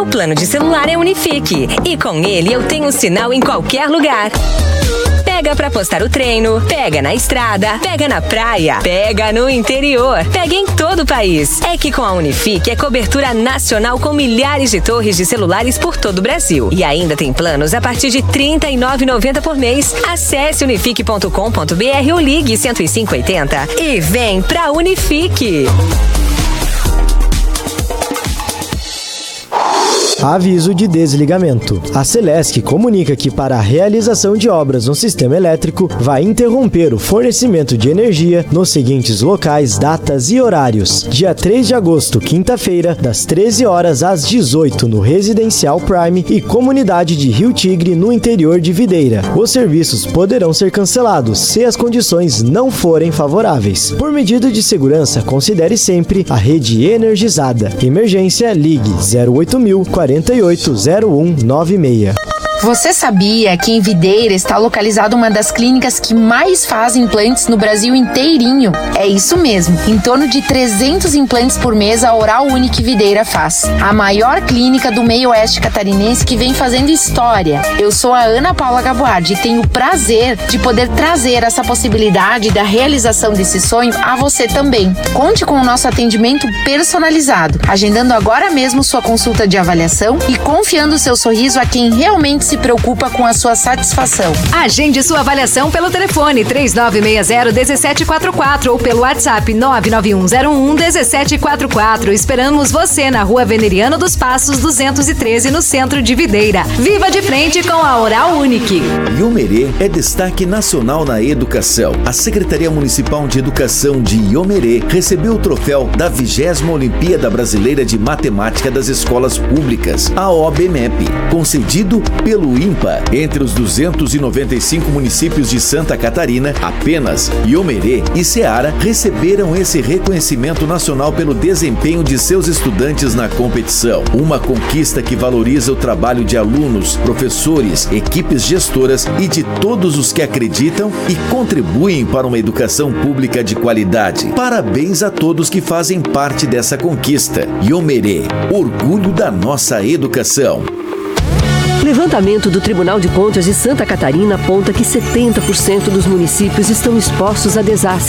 plano de celular é Unifique. E com ele eu tenho sinal em qualquer lugar. Pega pra postar o treino, pega na estrada, pega na praia, pega no interior, pega em todo o país. É que com a Unifique é cobertura nacional com milhares de torres de celulares por todo o Brasil. E ainda tem planos a partir de R$ 39,90 por mês. Acesse unifique.com.br ou ligue 10580 e vem pra Unifique. Aviso de desligamento. A Celesc comunica que para a realização de obras no sistema elétrico vai interromper o fornecimento de energia nos seguintes locais, datas e horários. Dia 3 de agosto, quinta-feira, das 13 horas às 18 no Residencial Prime e Comunidade de Rio Tigre no interior de Videira. Os serviços poderão ser cancelados se as condições não forem favoráveis. Por medida de segurança, considere sempre a rede energizada. Emergência, ligue 0800 480196. Você sabia que em Videira está localizada uma das clínicas que mais faz implantes no Brasil inteirinho? É isso mesmo, em torno de 300 implantes por mês a Oral Unique Videira faz. A maior clínica do meio oeste catarinense que vem fazendo história. Eu sou a Ana Paula Gaboardi e tenho o prazer de poder trazer essa possibilidade da realização desse sonho a você também. Conte com o nosso atendimento personalizado, agendando agora mesmo sua consulta de avaliação e confiando seu sorriso a quem realmente se preocupa com a sua satisfação. Agende sua avaliação pelo telefone 3960-1744 ou pelo WhatsApp 99101-1744. Esperamos você na Rua Veneriano dos Passos 213, no centro de Videira. Viva de frente com a Oral Unique. Iomerê é destaque nacional na educação. A Secretaria Municipal de Educação de Iomerê recebeu o troféu da 20ª Olimpíada Brasileira de Matemática das Escolas Públicas, a OBMEP, concedido pelo INPA. Entre os 295 municípios de Santa Catarina, apenas Iomerê e Ceará receberam esse reconhecimento nacional pelo desempenho de seus estudantes na competição. Uma conquista que valoriza o trabalho de alunos, professores, equipes gestoras e de todos os que acreditam e contribuem para uma educação pública de qualidade. Parabéns a todos que fazem parte dessa conquista. Iomerê, orgulho da nossa educação. Levantamento do Tribunal de Contas de Santa Catarina aponta que 70% dos municípios estão expostos a desastres.